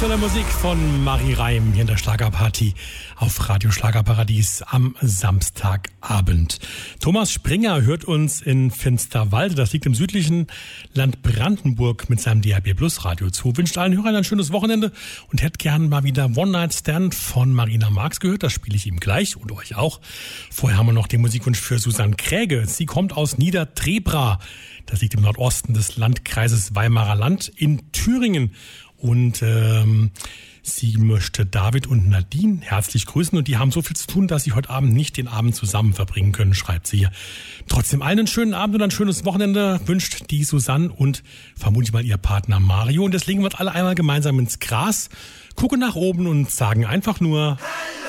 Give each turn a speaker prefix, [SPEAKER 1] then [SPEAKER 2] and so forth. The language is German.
[SPEAKER 1] Tolle Musik von Marie Reim hier in der Schlagerparty auf Radio Schlagerparadies am Samstagabend. Thomas Springer hört uns in Finsterwalde, das liegt im südlichen Land Brandenburg, mit seinem DAB Plus Radio zu. Wünscht allen Hörern ein schönes Wochenende und hätte gern mal wieder One Night Stand von Marina Marx gehört. Das spiele ich ihm gleich und euch auch. Vorher haben wir noch den Musikwunsch für Susanne Kräge. Sie kommt aus Niedertrebra. Das liegt im Nordosten des Landkreises Weimarer Land in Thüringen. Und sie möchte David und Nadine herzlich grüßen. Und die haben so viel zu tun, dass sie heute Abend nicht den Abend zusammen verbringen können, schreibt sie hier. Trotzdem einen schönen Abend und ein schönes Wochenende wünscht die Susanne und vermutlich mal ihr Partner Mario. Und deswegen wird alle einmal gemeinsam ins Gras, gucken nach oben und sagen einfach nur...